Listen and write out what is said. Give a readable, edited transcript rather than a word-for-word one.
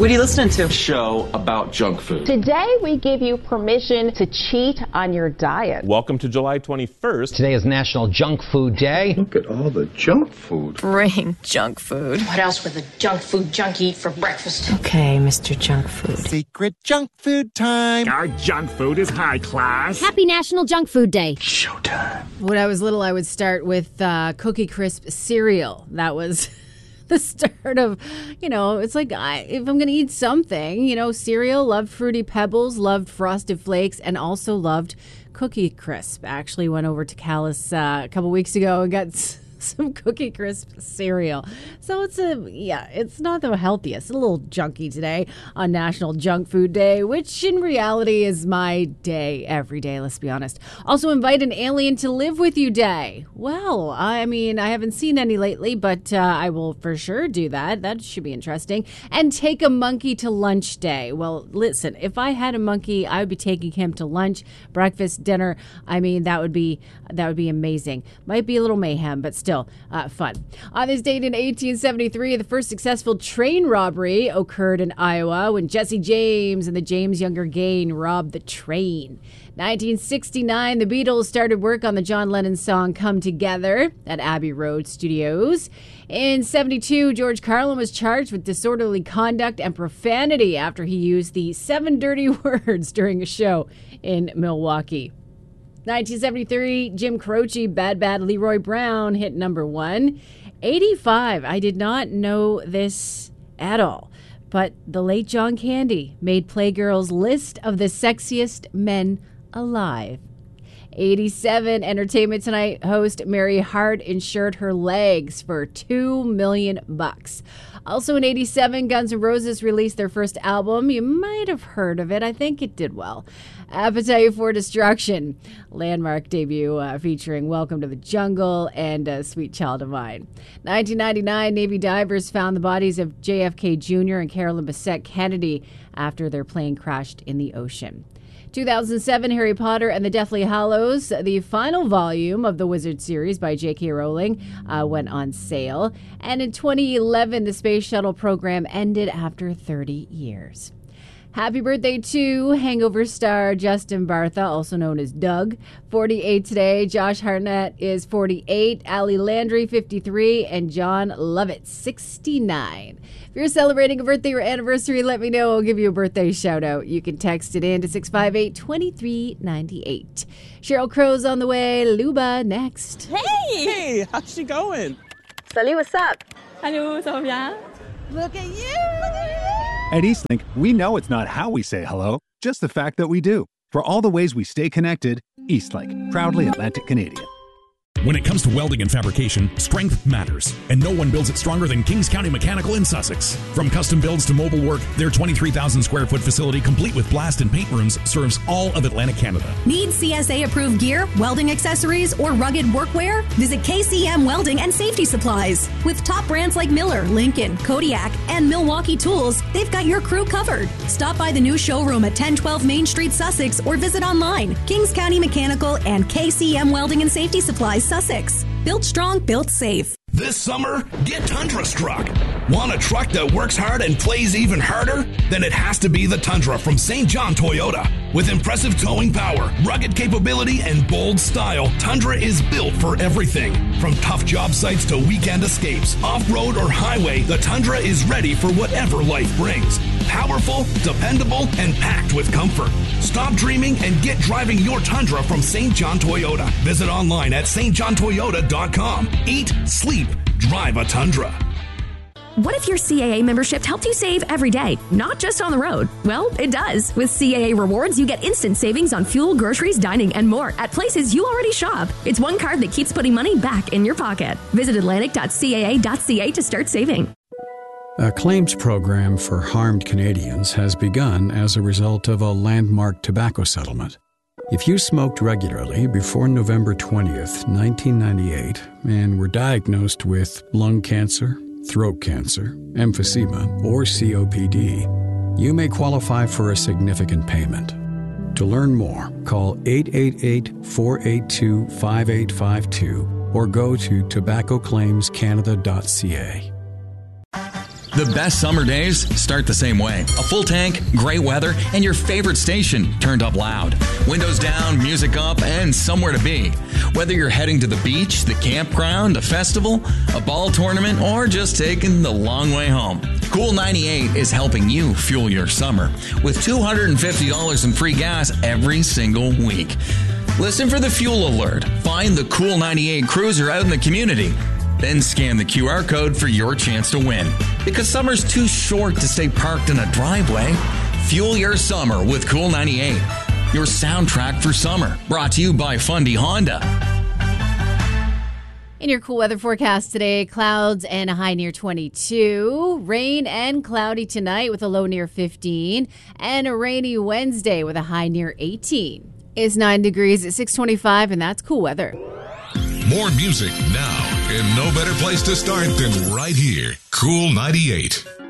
What are you listening to? Show about junk food. Today we give you permission to cheat on your diet. Welcome to July 21st. Today is National Junk Food Day. Look at all the junk food. Bring junk food. What else would the junk food junkie eat for breakfast? Okay, Mr. Junk Food. Secret junk food time. Our junk food is high class. Happy National Junk Food Day. Showtime. When I was little, I would start with Cookie Crisp cereal. That was the start of, it's like if I'm going to eat something, cereal, loved Fruity Pebbles, loved Frosted Flakes, and also loved Cookie Crisp. Actually went over to Callis a couple weeks ago and got some Cookie Crisp cereal. So it's not the healthiest. A little junky today on National Junk Food Day, which in reality is my day every day, let's be honest. Also invite an alien to live with you day. Well, I mean, I haven't seen any lately, but I will for sure do that. That should be interesting. And take a monkey to lunch day. Well, listen, if I had a monkey, I would be taking him to lunch, breakfast, dinner. I mean, that would be amazing. Might be a little mayhem, but still fun. On this date in 1873, the first successful train robbery occurred in Iowa when Jesse James and the James Younger Gang robbed the train. 1969, the Beatles started work on the John Lennon song Come Together at Abbey Road Studios. In 72, George Carlin was charged with disorderly conduct and profanity after he used the 7 dirty words during a show in Milwaukee. 1973, Jim Croce, Bad Bad Leroy Brown hit number 1. 85, I did not know this at all, but the late John Candy made Playgirl's list of the sexiest men alive. 87, Entertainment Tonight host Mary Hart insured her legs for $2 million. Also in 87, Guns N' Roses released their first album. You might have heard of it. I think it did well. Appetite for Destruction, landmark debut featuring Welcome to the Jungle and Sweet Child of Mine. 1999, Navy divers found the bodies of JFK Jr. and Carolyn Bessette Kennedy after their plane crashed in the ocean. 2007, Harry Potter and the Deathly Hallows, the final volume of the Wizard series by J.K. Rowling, went on sale. And in 2011, the space shuttle program ended after 30 years. Happy birthday to Hangover star Justin Bartha, also known as Doug, 48 today. Josh Hartnett is 48, Ali Landry, 53, and John Lovett, 69. If you're celebrating a birthday or anniversary, let me know. I'll give you a birthday shout out. You can text it in to 658-2398. Sheryl Crow's on the way. Luba next. Hey, how's she going? Salut, what's up? Hello, ça va bien? Look at you. At Eastlink, we know it's not how we say hello, just the fact that we do. For all the ways we stay connected, Eastlink, proudly Atlantic Canadian. When it comes to welding and fabrication, strength matters, and no one builds it stronger than Kings County Mechanical in Sussex. From custom builds to mobile work, their 23,000 square foot facility complete with blast and paint rooms serves all of Atlantic Canada. Need CSA approved gear, welding accessories, or rugged workwear? Visit KCM Welding and Safety Supplies. With top brands like Miller, Lincoln, Kodiak, and Milwaukee Tools, they've got your crew covered. Stop by the new showroom at 1012 Main Street, Sussex, or visit online. Kings County Mechanical and KCM Welding and Safety Supplies, Sussex. Built strong, built safe. This summer, get Tundra struck. Want a truck that works hard and plays even harder? Then it has to be the Tundra from St. John Toyota. With impressive towing power, rugged capability, and bold style, Tundra is built for everything. From tough job sites to weekend escapes, off-road or highway, the Tundra is ready for whatever life brings. Powerful, dependable, and packed with comfort. Stop dreaming and get driving your Tundra from St. John Toyota. Visit online at stjohntoyota.com. Eat, sleep, drive a Tundra. What if your CAA membership helped you save every day, not just on the road? Well, it does. With CAA Rewards, you get instant savings on fuel, groceries, dining, and more at places you already shop. It's one card that keeps putting money back in your pocket. Visit atlantic.caa.ca to start saving. A claims program for harmed Canadians has begun as a result of a landmark tobacco settlement. If you smoked regularly before November 20th, 1998, and were diagnosed with lung cancer, throat cancer, emphysema, or COPD, you may qualify for a significant payment. To learn more, call 888-482-5852 or go to tobaccoclaimscanada.ca. The best summer days start the same way. A full tank, great weather, and your favorite station turned up loud. Windows down, music up, and somewhere to be. Whether you're heading to the beach, the campground, a festival, a ball tournament, or just taking the long way home, Cool 98 is helping you fuel your summer with $250 in free gas every single week. Listen for the fuel alert. Find the Cool 98 cruiser out in the community. Then scan the QR code for your chance to win. Because summer's too short to stay parked in a driveway. Fuel your summer with Cool 98. Your soundtrack for summer. Brought to you by Fundy Honda. In your cool weather forecast today, clouds and a high near 22. Rain and cloudy tonight with a low near 15. And a rainy Wednesday with a high near 18. It's 9 degrees at 6:25, and that's cool weather. More music now, and no better place to start than right here. Cool 98.